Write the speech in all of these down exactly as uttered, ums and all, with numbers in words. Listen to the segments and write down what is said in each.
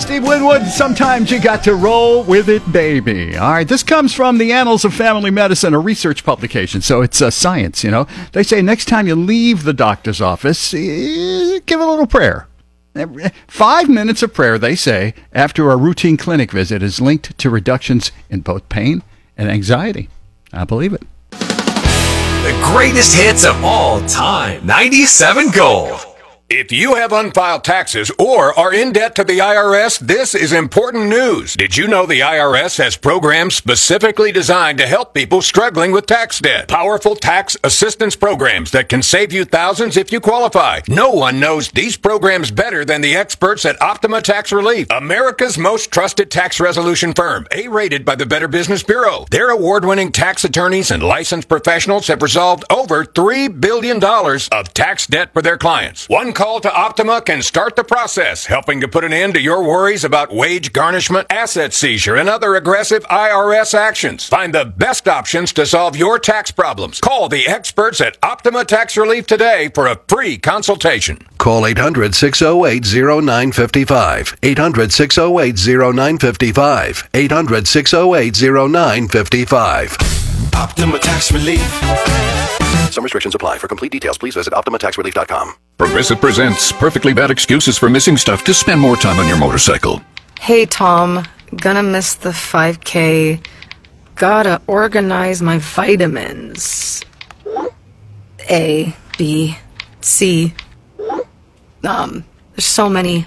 Steve Winwood, sometimes you got to roll with it, baby. All right, this comes from the Annals of Family Medicine, a research publication, so it's uh, science, you know. They say next time you leave the doctor's office, eh, give a little prayer. Five minutes of prayer, they say, after a routine clinic visit is linked to reductions in both pain and anxiety. I believe it. The greatest hits of all time. ninety-seven Gold. If you have unfiled taxes or are in debt to the I R S, this is important news. Did you know the I R S has programs specifically designed to help people struggling with tax debt? Powerful tax assistance programs that can save you thousands if you qualify. No one knows these programs better than the experts at Optima Tax Relief, America's most trusted tax resolution firm, A-rated by the Better Business Bureau. Their award-winning tax attorneys and licensed professionals have resolved over three billion dollars of tax debt for their clients. One call to Optima can start the process, helping to put an end to your worries about wage garnishment, asset seizure, and other aggressive I R S actions. Find the best options to solve your tax problems. Call the experts at Optima Tax Relief today for a free consultation. Call eight hundred, six oh eight, oh nine five five. eight hundred, six oh eight, oh nine five five. eight hundred, six oh eight, oh nine five five. Optima Tax Relief. Some restrictions apply. For complete details, please visit Optima Tax Relief dot com. Progressive presents Perfectly Bad Excuses for Missing Stuff to Spend More Time on Your Motorcycle. Hey, Tom. Gonna miss the five K. Gotta organize my vitamins. A, B, C. Um, there's so many.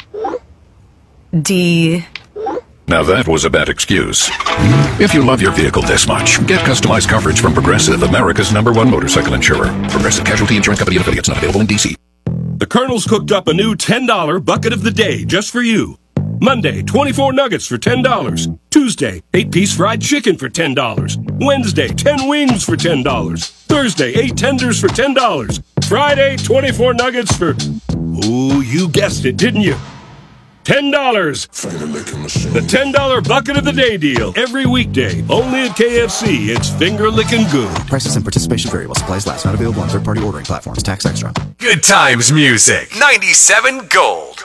D. Now that was a bad excuse. If you love your vehicle this much, get customized coverage from Progressive, America's number one motorcycle insurer. Progressive Casualty Insurance Company and affiliates, not available in D C. The Colonel's cooked up a new ten dollar bucket of the day just for you. Monday, twenty-four nuggets for ten dollars. Tuesday, eight piece fried chicken for ten dollars. Wednesday, ten wings for ten dollars. Thursday, eight tenders for ten dollars. Friday, twenty-four nuggets for... Ooh, you guessed it, didn't you? ten dollars. The ten dollar bucket of the day deal. Every weekday. Only at K F C. It's finger licking good. Prices and participation vary while supplies last. Not available on third-party ordering platforms. Tax extra. Good times music. ninety-seven Gold.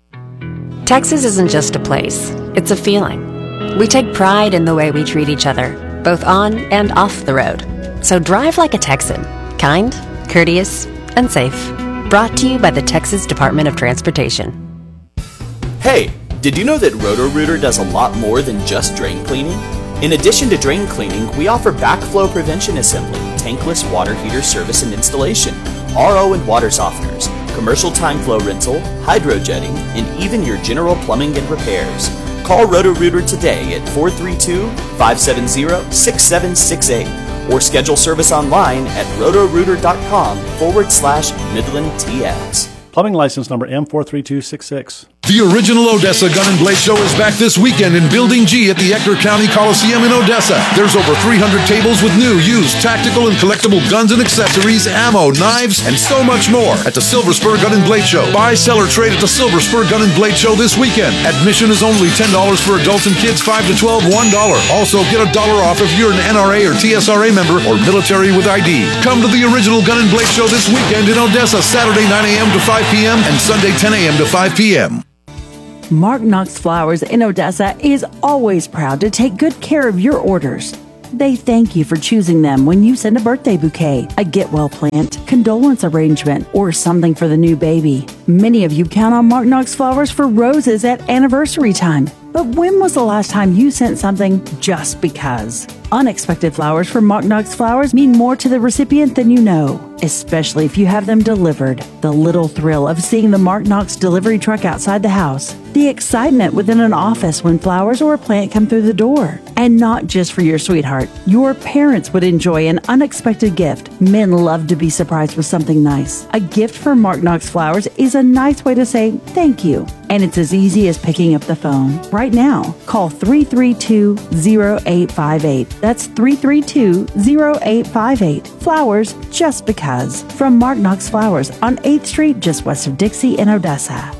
Texas isn't just a place. It's a feeling. We take pride in the way we treat each other, both on and off the road. So drive like a Texan. Kind, courteous, and safe. Brought to you by the Texas Department of Transportation. Hey, did you know that Roto-Rooter does a lot more than just drain cleaning? In addition to drain cleaning, we offer backflow prevention assembly, tankless water heater service and installation, R O and water softeners, commercial time flow rental, hydrojetting, and even your general plumbing and repairs. Call Roto-Rooter today at four three two, five seven zero, six seven six eight or schedule service online at rotorooter.com forward slash Midland TX. Plumbing license number M four three two six six. The original Odessa Gun and Blade Show is back this weekend in Building G at the Ector County Coliseum in Odessa. There's over three hundred tables with new, used, tactical, and collectible guns and accessories, ammo, knives, and so much more at the Silver Spur Gun and Blade Show. Buy, sell, or trade at the Silver Spur Gun and Blade Show this weekend. Admission is only ten dollars for adults and kids five to twelve, one dollar. Also, get a dollar off if you're an N R A or T S R A member or military with I D. Come to the original Gun and Blade Show this weekend in Odessa, Saturday nine a.m. to five p.m. and Sunday ten a.m. to five p.m. Mark Knox Flowers in Odessa is always proud to take good care of your orders. They thank you for choosing them when you send a birthday bouquet, a get-well plant, condolence arrangement, or something for the new baby. Many of you count on Mark Knox Flowers for roses at anniversary time. But when was the last time you sent something just because? Unexpected flowers from Mark Knox Flowers mean more to the recipient than you know, especially if you have them delivered. The little thrill of seeing the Mark Knox delivery truck outside the house. The excitement within an office when flowers or a plant come through the door. And not just for your sweetheart. Your parents would enjoy an unexpected gift. Men love to be surprised with something nice. A gift from Mark Knox Flowers is a nice way to say thank you. And it's as easy as picking up the phone. Right now, call three three two, zero eight five eight. That's three three two, zero eight five eight. Flowers just because. From Mark Knox Flowers on eighth Street, just west of Dixie in Odessa.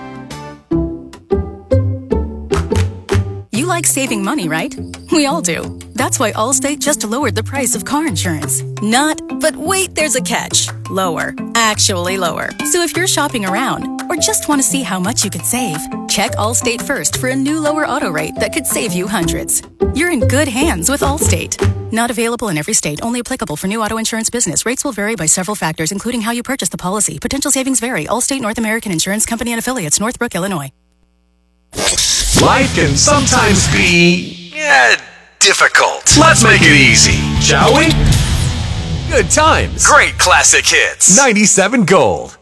You like saving money, right? We all do. That's why Allstate just lowered the price of car insurance. Not, but wait, there's a catch. Lower. Actually lower. So if you're shopping around or just want to see how much you could save, Check Allstate first for a new lower auto rate that could save you hundreds. You're in good hands with Allstate. Not available in every state, only applicable for new auto insurance business. Rates will vary by several factors, including how you purchase the policy. Potential savings vary. Allstate North American Insurance Company and Affiliates, Northbrook, Illinois. Life can sometimes be eh, difficult. Let's make it easy, shall we? Good times. Great classic hits. ninety-seven Gold.